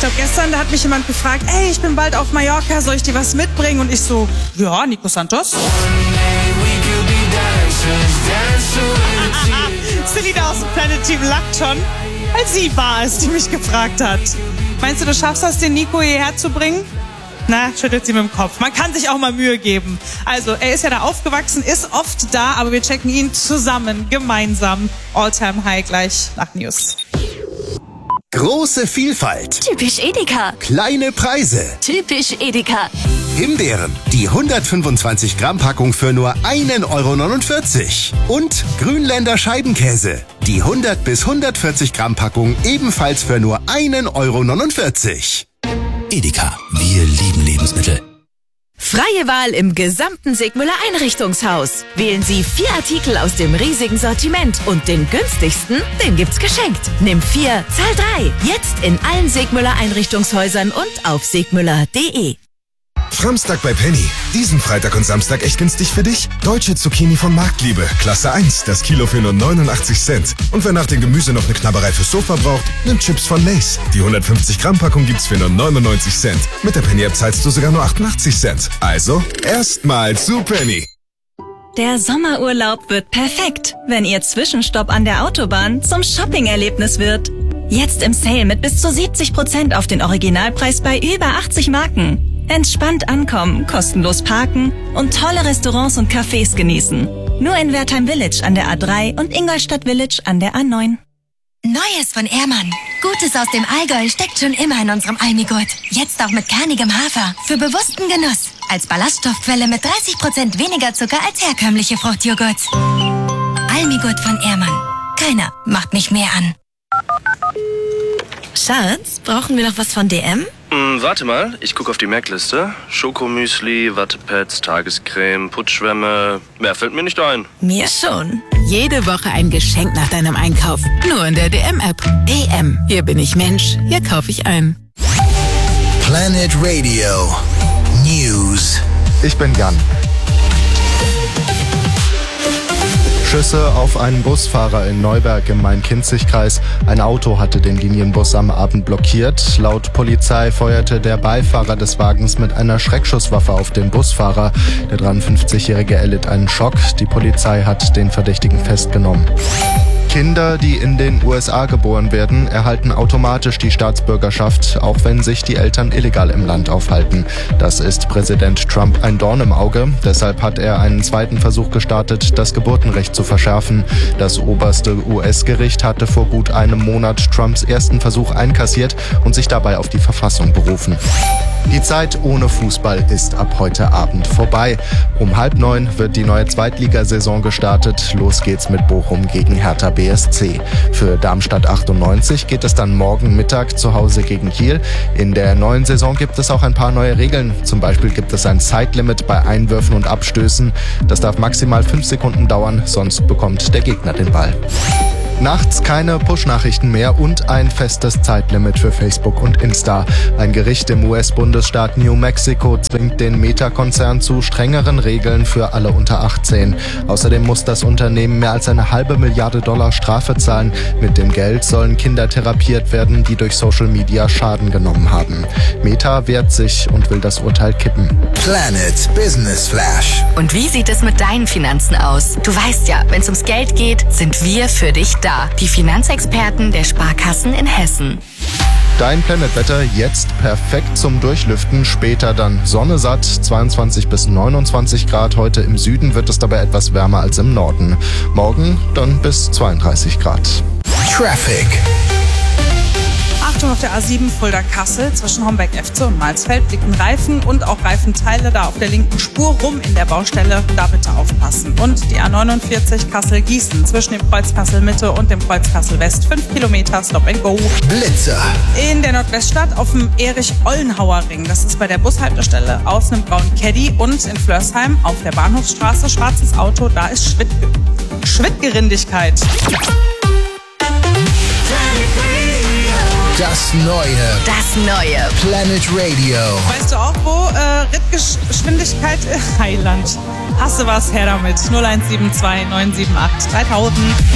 glaube gestern, da hat mich jemand gefragt, ey, ich bin bald auf Mallorca, soll ich dir was mitbringen? Und ich so, ja, Nico Santos. Selina aus dem Planet Team lacht schon, weil sie war es, die mich gefragt hat. Meinst du schaffst das, den Nico hierher zu bringen? Na, schüttelt sie mit dem Kopf. Man kann sich auch mal Mühe geben. Also, er ist ja da aufgewachsen, ist oft da, aber wir checken ihn zusammen, gemeinsam. All-Time High gleich nach News. Große Vielfalt. Typisch Edeka. Kleine Preise. Typisch Edeka. Himbeeren, die 125 Gramm Packung für nur 1,49 €. Und Grünländer Scheibenkäse, die 100 bis 140 Gramm Packung ebenfalls für nur 1,49 €. Edeka, wir lieben Lebensmittel. Freie Wahl im gesamten Sigmüller Einrichtungshaus. Wählen Sie 4 Artikel aus dem riesigen Sortiment und den günstigsten, den gibt's geschenkt. Nimm 4, zahl 3. Jetzt in allen Sigmüller Einrichtungshäusern und auf sigmüller.de. Framstag bei Penny. Diesen Freitag und Samstag echt günstig für dich. Deutsche Zucchini von Marktliebe. Klasse 1. Das Kilo für nur 89 Cent. Und wer nach dem Gemüse noch eine Knabberei fürs Sofa braucht, nimmt Chips von Lay's. Die 150 Gramm Packung gibt's für nur 99 Cent. Mit der Penny-App zahlst du sogar nur 88 Cent. Also, erstmal zu Penny. Der Sommerurlaub wird perfekt, wenn Ihr Zwischenstopp an der Autobahn zum Shopping-Erlebnis wird. Jetzt im Sale mit bis zu 70% auf den Originalpreis bei über 80 Marken. Entspannt ankommen, kostenlos parken und tolle Restaurants und Cafés genießen. Nur in Wertheim Village an der A3 und Ingolstadt Village an der A9. Neues von Ehrmann. Gutes aus dem Allgäu steckt schon immer in unserem Almigurt. Jetzt auch mit kernigem Hafer. Für bewussten Genuss. Als Ballaststoffquelle mit 30% weniger Zucker als herkömmliche Fruchtjoghurt. Almigurt von Ehrmann. Keiner macht mich mehr an. Schatz, brauchen wir noch was von DM? Warte mal, ich gucke auf die Merkliste. Schokomüsli, Wattepads, Tagescreme, Putzschwämme. Mehr fällt mir nicht ein. Mir schon. Jede Woche ein Geschenk nach deinem Einkauf. Nur in der DM-App. DM. Hier bin ich Mensch. Hier kaufe ich ein. Planet Radio News. Ich bin Jan. Schüsse auf einen Busfahrer in Neuberg im Main-Kinzig-Kreis. Ein Auto hatte den Linienbus am Abend blockiert. Laut Polizei feuerte der Beifahrer des Wagens mit einer Schreckschusswaffe auf den Busfahrer. Der 53-Jährige erlitt einen Schock. Die Polizei hat den Verdächtigen festgenommen. Kinder, die in den USA geboren werden, erhalten automatisch die Staatsbürgerschaft, auch wenn sich die Eltern illegal im Land aufhalten. Das ist Präsident Trump ein Dorn im Auge. Deshalb hat er einen zweiten Versuch gestartet, das Geburtenrecht zu verschärfen. Das oberste US-Gericht hatte vor gut einem Monat Trumps ersten Versuch einkassiert und sich dabei auf die Verfassung berufen. Die Zeit ohne Fußball ist ab heute Abend vorbei. Um 8:30 wird die neue Zweitligasaison gestartet. Los geht's mit Bochum gegen Hertha BSC. Für Darmstadt 98 geht es dann morgen Mittag zu Hause gegen Kiel. In der neuen Saison gibt es auch ein paar neue Regeln. Zum Beispiel gibt es ein Zeitlimit bei Einwürfen und Abstößen. Das darf maximal 5 Sekunden dauern, sonst bekommt der Gegner den Ball. Nachts keine Push-Nachrichten mehr und ein festes Zeitlimit für Facebook und Insta. Ein Gericht im US-Bundesstaat New Mexico zwingt den Meta-Konzern zu strengeren Regeln für alle unter 18. Außerdem muss das Unternehmen mehr als $500 Milliarden Strafe zahlen. Mit dem Geld sollen Kinder therapiert werden, die durch Social Media Schaden genommen haben. Meta wehrt sich und will das Urteil kippen. Planet Business Flash. Und wie sieht es mit deinen Finanzen aus? Du weißt ja, wenn es ums Geld geht, sind wir für dich da. Die Finanzexperten der Sparkassen in Hessen. Dein Planetwetter jetzt perfekt zum Durchlüften, später dann Sonne satt, 22 bis 29 Grad. Heute im Süden wird es dabei etwas wärmer als im Norden. Morgen dann bis 32 Grad. Traffic. Achtung auf der A7 Fulda-Kassel zwischen Homberg-Efze und Malsfeld liegen Reifen und auch Reifenteile da auf der linken Spur rum in der Baustelle. Da bitte aufpassen. Und die A49 Kassel-Gießen zwischen dem Kreuz Kassel-Mitte und dem Kreuz Kassel-West 5 Kilometer Stop and Go. Blitzer. In der Nordweststadt auf dem Erich-Ollenhauer-Ring. Das ist bei der Bushaltestelle aus einem braunen Caddy. Und in Flörsheim auf der Bahnhofsstraße schwarzes Auto. Da ist Schwittgerindigkeit. Das neue Planet Radio. Weißt du auch, wo Rittgeschwindigkeit Heiland. Hasse was, her damit. 0172 978 3000.